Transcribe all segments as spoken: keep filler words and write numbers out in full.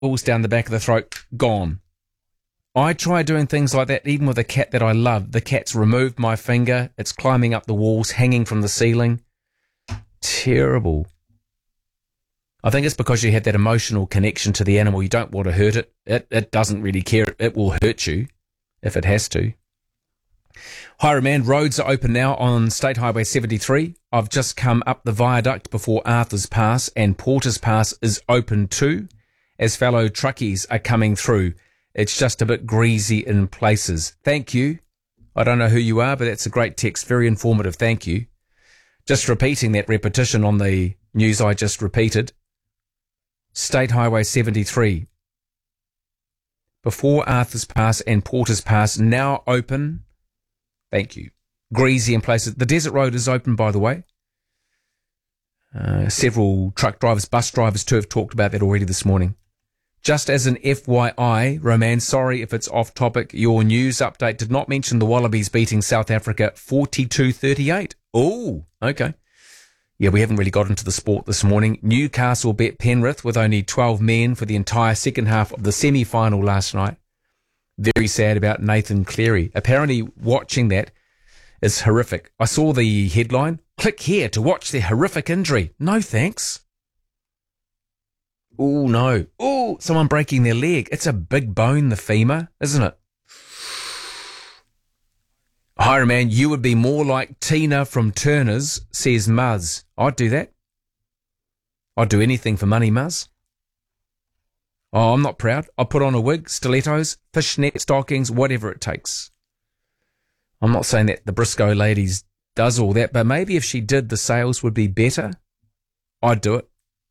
balls down the back of the throat, gone. I try doing things like that even with a cat that I love. The cat's removed my finger. It's climbing up the walls, hanging from the ceiling. Terrible. I think it's because you have that emotional connection to the animal. You don't want to hurt it. It, it doesn't really care. It will hurt you if it has to. Hi, Remand. Roads are open now on State Highway seventy-three. I've just come up the viaduct before Arthur's Pass, and Porter's Pass is open too, as fellow truckies are coming through. It's just a bit greasy in places. Thank you. I don't know who you are, but that's a great text. Very informative. Thank you. Just repeating that repetition on the news I just repeated. State Highway seventy-three. Before Arthur's Pass and Porter's Pass, now open. Thank you. Greasy in places. The Desert Road is open, by the way. Uh, several truck drivers, bus drivers too, have talked about that already this morning. Just as an F Y I, Roman, sorry if it's off topic, your news update did not mention the Wallabies beating South Africa forty-two thirty-eight. Oh, okay. Yeah, we haven't really got into the sport this morning. Newcastle bet Penrith with only twelve men for the entire second half of the semi-final last night. Very sad about Nathan Cleary. Apparently watching that is horrific. I saw the headline, click here to watch the horrific injury. No thanks. Oh, no. Oh, someone breaking their leg. It's a big bone, the femur, isn't it? Hi, man, you would be more like Tina from Turner's, says Muzz. I'd do that. I'd do anything for money, Muzz. Oh, I'm not proud. I'll put on a wig, stilettos, fishnet stockings, whatever it takes. I'm not saying that the Briscoe ladies does all that, but maybe if she did, the sales would be better. I'd do it.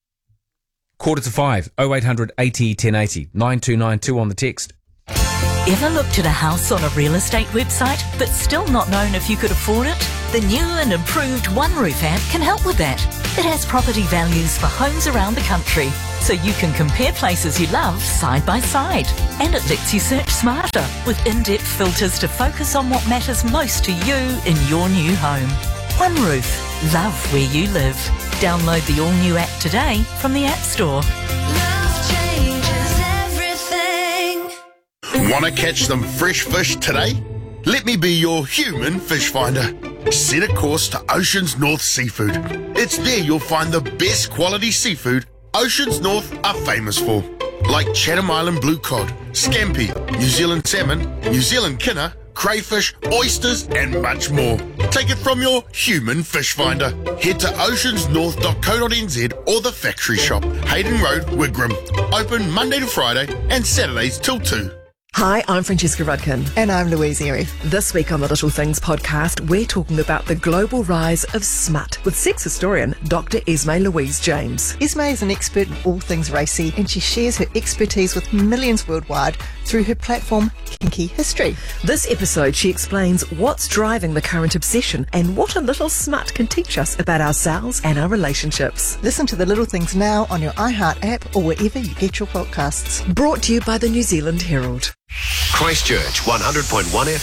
Quarter to five, oh eight hundred eighty ten eighty, nine two nine two on the text. Ever looked at a house on a real estate website but still not known if you could afford it? The new and improved One Roof app can help with that. It has property values for homes around the country, so you can compare places you love side by side. And it lets you search smarter with in-depth filters to focus on what matters most to you in your new home. One Roof. Love where you live. Download the all-new app today from the App Store. Love changes everything. Want to catch some fresh fish today? Let me be your human fish finder. Set a course to Oceans North Seafood. It's there you'll find the best quality seafood Oceans North are famous for, like Chatham Island blue cod, scampi, New Zealand salmon, New Zealand kinner, crayfish, oysters and much more. Take it from your human fish finder. Head to oceans north dot co dot n z or the factory shop, Hayden Road, Wigram. Open Monday to Friday and Saturdays till two. Hi, I'm Francesca Rudkin. And I'm Louise Airy. This week on the Little Things podcast, we're talking about the global rise of smut with sex historian Doctor Esme Louise James. Esme is an expert in all things racy, and she shares her expertise with millions worldwide through her platform Kinky History. This episode, she explains what's driving the current obsession and what a little smut can teach us about ourselves and our relationships. Listen to the Little Things now on your iHeart app or wherever you get your podcasts. Brought to you by the New Zealand Herald. Christchurch one hundred point one F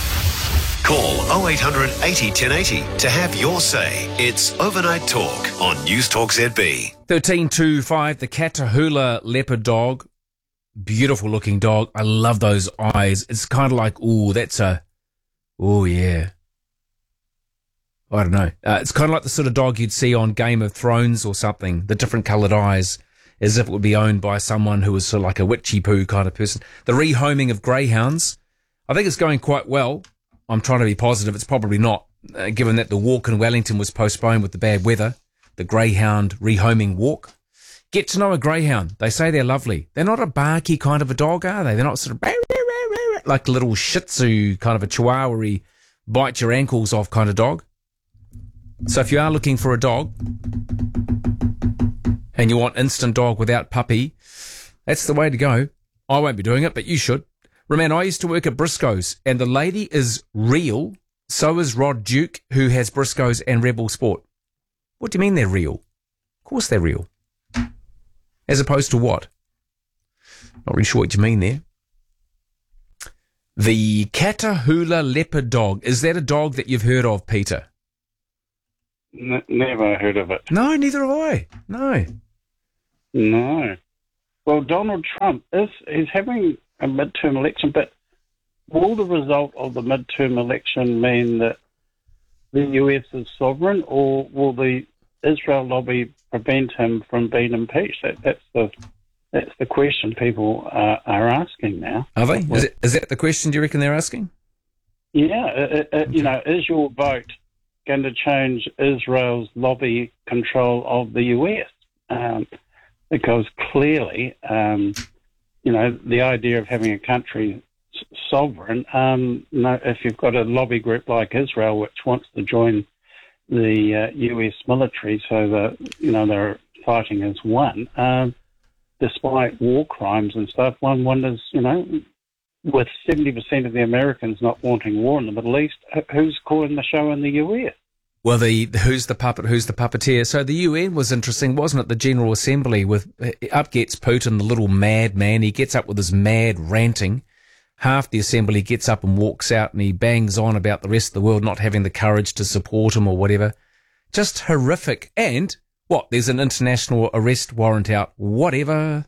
M. Call oh eight hundred eighty ten eighty to have your say. It's Overnight Talk on News Talk Z B. thirteen two five, the Catahoula leopard dog. Beautiful looking dog. I love those eyes. It's kind of like, ooh, that's a, oh yeah. I don't know. Uh, it's kind of like the sort of dog you'd see on Game of Thrones or something. The different coloured eyes, as if it would be owned by someone who was sort of like a witchy poo kind of person. The rehoming of greyhounds, I think it's going quite well. I'm trying to be positive. It's probably not, uh, given that the walk in Wellington was postponed with the bad weather. The greyhound rehoming walk. Get to know a greyhound. They say they're lovely. They're not a barky kind of a dog, are they? They're not sort of like a little shih tzu kind of a chihuahua-y, bite your ankles off kind of dog. So if you are looking for a dog and you want instant dog without puppy, that's the way to go. I won't be doing it, but you should. Remember, I used to work at Briscoe's, and the lady is real. So is Rod Duke, who has Briscoe's and Rebel Sport. What do you mean they're real? Of course they're real. As opposed to what? Not really sure what you mean there. The Catahoula leopard dog. Is that a dog that you've heard of, Peter? N- never heard of it. No, neither have I. No. No. Well, Donald Trump is he's having a midterm election, but will the result of the midterm election mean that the U S is sovereign, or will the Israel lobby prevent him from being impeached? That, that's the that's the question people are, are asking now. Are they? Is, it, is that the question, do you reckon they're asking? Yeah, it, it, you know, is your vote going to change Israel's lobby control of the U S? Um, because clearly, um, you know, the idea of having a country s- sovereign, um, you know, if you've got a lobby group like Israel which wants to join the uh, U S military so that, you know, they're fighting as one, um, despite war crimes and stuff, one wonders, you know, with seventy percent of the Americans not wanting war in the Middle East, who's calling the show in the U S? Well, the, the who's the puppet, who's the puppeteer? So the U N was interesting, wasn't it? The General Assembly, with up gets Putin, the little madman. He gets up with his mad ranting. Half the assembly gets up and walks out, and he bangs on about the rest of the world not having the courage to support him or whatever. Just horrific. And what? There's an international arrest warrant out. Whatever.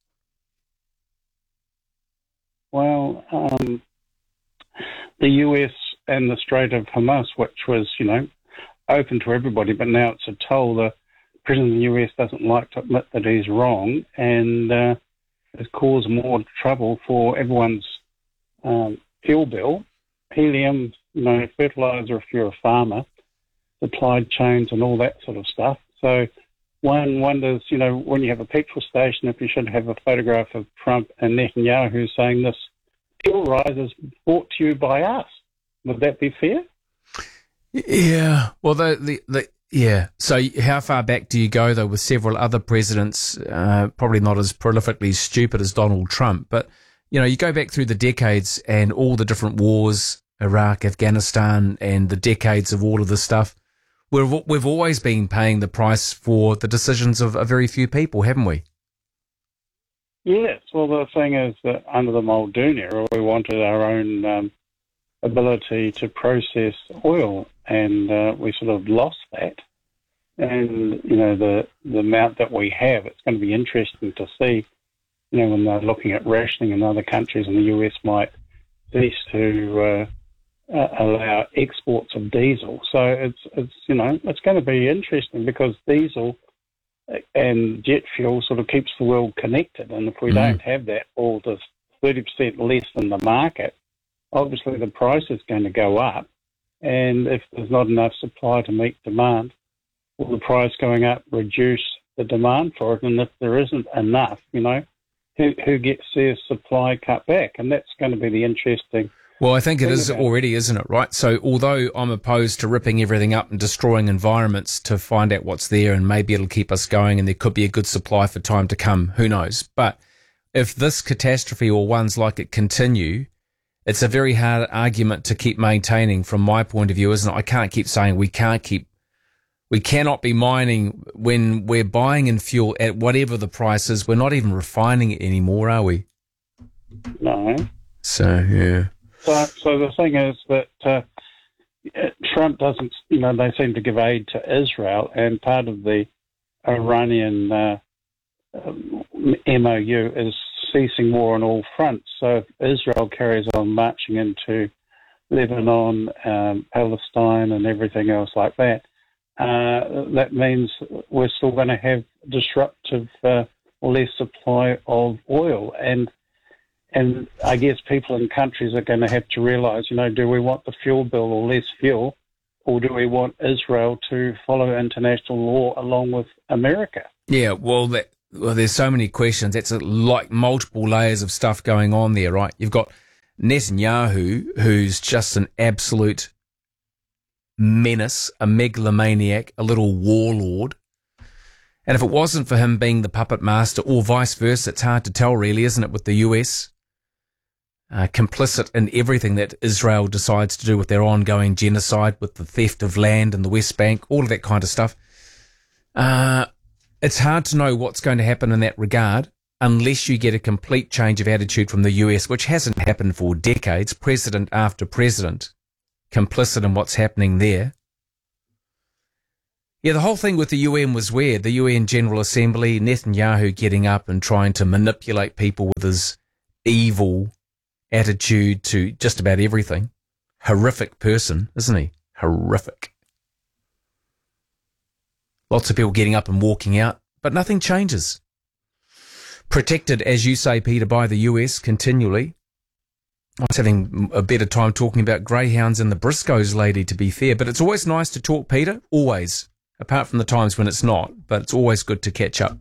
Well, um, the U S and the Strait of Hormuz, which was, you know, open to everybody, but now it's a toll. The president of the U S doesn't like to admit that he's wrong, and uh, has caused more trouble for everyone's um, fuel bill. Helium, you know, fertilizer if you're a farmer, supply chains and all that sort of stuff. So one wonders, you know, when you have a petrol station, if you should have a photograph of Trump and Netanyahu saying this fuel rise is brought to you by us. Would that be fair? Yeah. Well, the, the, the yeah. So how far back do you go, though, with several other presidents, uh, probably not as prolifically stupid as Donald Trump, but, you know, you go back through the decades and all the different wars, Iraq, Afghanistan, and the decades of all of this stuff, we've, we've always been paying the price for the decisions of a very few people, haven't we? Yes. Well, the thing is that under the Muldoon era, we wanted our own um, ability to process oil, and uh, we sort of lost that. And, you know, the, the amount that we have, it's going to be interesting to see, you know, when they're looking at rationing in other countries, and the U S might cease to uh, uh, allow exports of diesel. So it's, it's, you know, it's going to be interesting because diesel and jet fuel sort of keeps the world connected. And if we mm. don't have that, or there's thirty percent less in the market, obviously the price is going to go up. And if there's not enough supply to meet demand, will the price going up reduce the demand for it? And if there isn't enough, you know, who, who gets their supply cut back? And that's going to be the interesting. Well, I think it is already, isn't it, right? So although I'm opposed to ripping everything up and destroying environments to find out what's there, and maybe it'll keep us going and there could be a good supply for time to come, who knows? But if this catastrophe or ones like it continue, it's a very hard argument to keep maintaining from my point of view, isn't it? I can't keep saying we can't keep, we cannot be mining when we're buying in fuel at whatever the price is. We're not even refining it anymore, are we? No. So, yeah. So, so the thing is that uh, Trump doesn't, you know, they seem to give aid to Israel, and part of the Iranian uh, M O U is ceasing war on all fronts. So if Israel carries on marching into Lebanon, um, Palestine and everything else like that, uh, that means we're still going to have disruptive uh, or less supply of oil. And And I guess people in countries are going to have to realise, you know, do we want the fuel bill or less fuel, or do we want Israel to follow international law along with America? Yeah, well, that, well there's so many questions. It's a, like multiple layers of stuff going on there, right? You've got Netanyahu, who's just an absolute menace, a megalomaniac, a little warlord. And if it wasn't for him being the puppet master, or vice versa, it's hard to tell really, isn't it, with the U S? Uh, complicit in everything that Israel decides to do with their ongoing genocide, with the theft of land in the West Bank, all of that kind of stuff. Uh, it's hard to know what's going to happen in that regard unless you get a complete change of attitude from the U S, which hasn't happened for decades, president after president, complicit in what's happening there. Yeah, the whole thing with the U N was weird. The U N General Assembly, Netanyahu getting up and trying to manipulate people with his evil attitude to just about everything. Horrific person, isn't he? Horrific. Lots of people getting up and walking out, but nothing changes. Protected, as you say, Peter, by the U S continually. I was having a better time talking about greyhounds and the Briscoes lady, to be fair, but it's always nice to talk, Peter, always, apart from the times when it's not, but it's always good to catch up.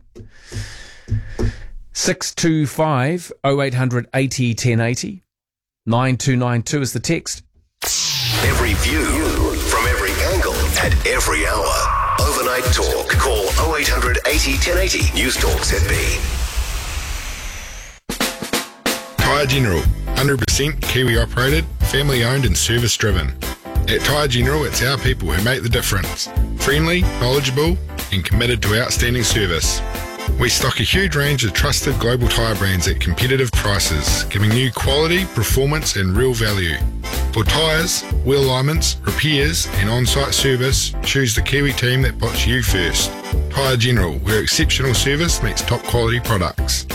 six two five, oh eight hundred, eighty, ten eighty. nine two nine two is the text. Every view from every angle at every hour. Overnight Talk. Call oh eight hundred, eighty, ten eighty. News Talk Z B. Tyre General, one hundred percent Kiwi operated, family owned and service driven. At Tyre General, it's our people who make the difference. Friendly, knowledgeable and committed to outstanding service. We stock a huge range of trusted global tyre brands at competitive prices, giving you quality, performance and real value. For tyres, wheel alignments, repairs and on-site service, choose the Kiwi team that puts you first. Tyre General, where exceptional service meets top quality products.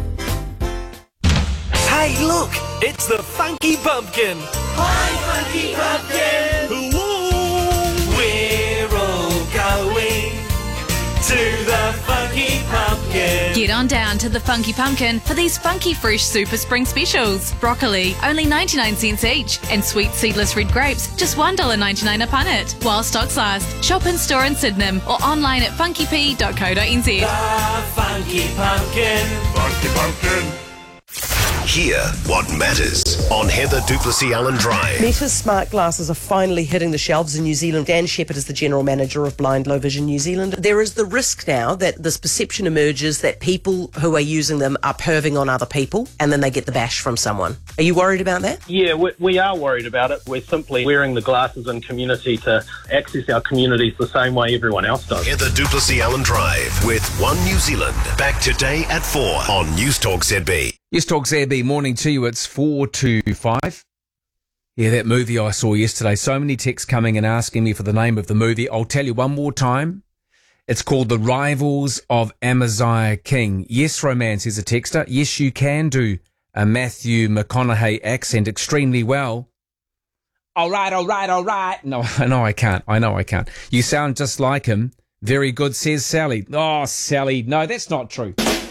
Hey, look! It's the Funky Pumpkin! Hi, Funky Pumpkin! Whoa. We're all going to the Funky Pumpkin. Get on down to the Funky Pumpkin for these funky fresh super spring specials. Broccoli, only ninety-nine cents each. And sweet seedless red grapes, just one dollar ninety-nine a punnet. While stocks last, shop in store in Sydenham or online at funky p dot co dot n z. The Funky Pumpkin. Funky Pumpkin. Hear what matters on Heather Duplessis Allen Drive. Meta's smart glasses are finally hitting the shelves in New Zealand. Dan Shepherd is the general manager of Blind Low Vision New Zealand. There is the risk now that this perception emerges that people who are using them are perving on other people and then they get the bash from someone. Are you worried about that? Yeah, we, we are worried about it. We're simply wearing the glasses in community to access our communities the same way everyone else does. Heather Duplessis Allen Drive with One New Zealand. Back today at four on News Talk Z B. Yes, Talk Z B, morning to you. It's four two five. Yeah, that movie I saw yesterday. So many texts coming and asking me for the name of the movie. I'll tell you one more time. It's called The Rivals of Amaziah King. Yes, Romance is a texter. Yes, you can do a Matthew McConaughey accent extremely well. All right, all right, all right. No, I know I can't. I know I can't. You sound just like him. Very good, says Sally. Oh, Sally. No, that's not true.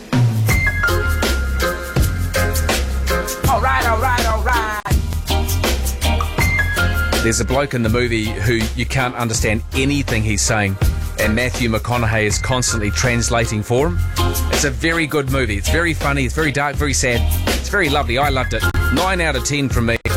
All right, all right, all right. There's a bloke in the movie who you can't understand anything he's saying, and Matthew McConaughey is constantly translating for him. It's a very good movie. It's very funny. It's very dark, very sad. It's very lovely. I loved it. Nine out of ten from me.